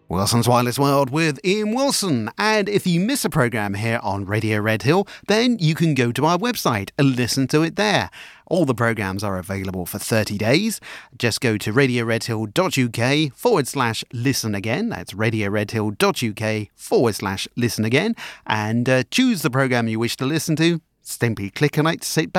Wilson's Wireless World with Ian Wilson. And if you miss a programme here on Radio Red Hill, then you can go to our website and listen to it there. All the programmes are available for 30 days. Just go to radioredhill.uk/listen again. That's radioredhill.uk/listen again. And choose the programme you wish to listen to. Simply click on it, sit back.